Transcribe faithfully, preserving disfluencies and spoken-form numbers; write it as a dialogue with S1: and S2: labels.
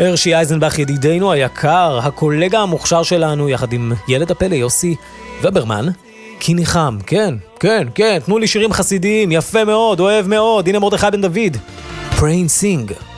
S1: הרשי אייזנבך ידידנו היקר, הקולגה המוכשר שלנו, יחד עם ילד הפלא יוסי וברמן. כי ניחם, כן, כן, כן, תנו לי שירים חסידיים, יפה מאוד, אוהב מאוד, הנה מרדכי בן דוד. Pray and sing.